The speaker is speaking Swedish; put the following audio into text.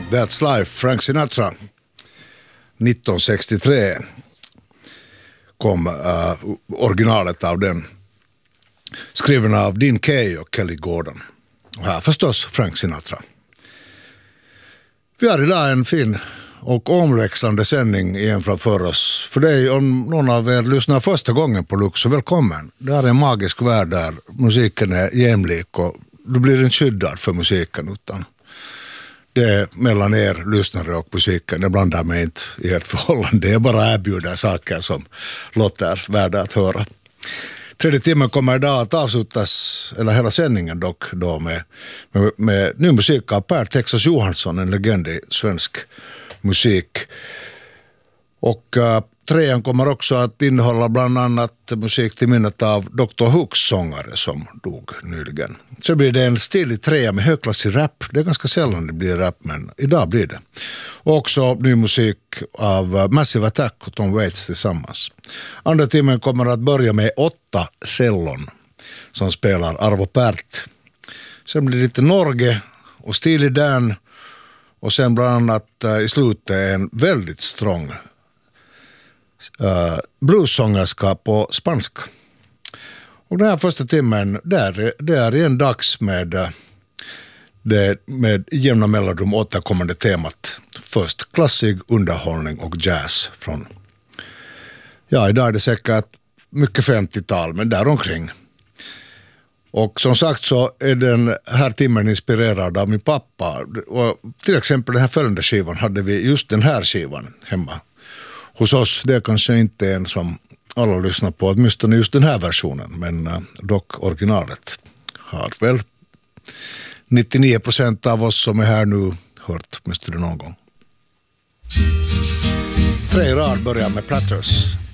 That's Life, Frank Sinatra. 1963 kom originalet av den. Skriven av Dean Kaye och Kelly Gordon. Och här förstås Frank Sinatra. Vi har idag en fin och omväxlande sändning igen framför oss. För dig, om någon av er lyssnar första gången på Lux, så välkommen. Det här är en magisk värld där musiken är jämlik och du blir inte skyddad för musiken, utan det är mellan er lyssnare och musiken. Det blandar mig inte i ert förhållande. Jag bara erbjuder saker som låter värda att höra. Tredje timmen kommer idag att avslutas, eller hela sändningen dock, då med ny musik av Per Texas Johansson, en legend i svensk musik. Och trean kommer också att innehålla bland annat musik till minnet av Dr. Hooks sångare som dog nyligen. Så blir det en stilig trea med högklassig rap. Det är ganska sällan det blir rap, men idag blir det. Och också ny musik av Massive Attack och Tom Waits tillsammans. Andra timmen kommer att börja med 8 cellon som spelar Arvo Pärt. Sen blir det lite Norge och Steely Dan. Och sen bland annat i slutet en väldigt strong bluessångerska på spanska. Och den här första timmen, det är en dags med jämna mellanrum återkommande temat. Först klassisk underhållning och jazz från, ja, idag är det säkert mycket 50-tal, men däromkring. Och som sagt så är den här timmen inspirerad av min pappa. Och till exempel den här följande skivan hade vi just den här skivan hemma hos oss. Det är kanske inte en som alla lyssnar på, åtminstone just den här versionen, men dock originalet har väl 99% av oss som är här nu hört åtminstone någon gång. 3 rad börjar med Platters.